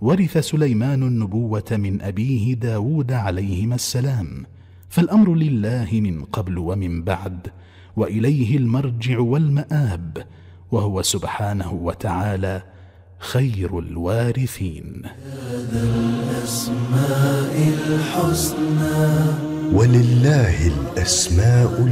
ورث سليمان النبوة من أبيه داود عليهما السلام، فالأمر لله من قبل ومن بعد، وإليه المرجع والمآب، وهو سبحانه وتعالى خير الوارثين. هذا الأسماء الحسنى ولله الأسماء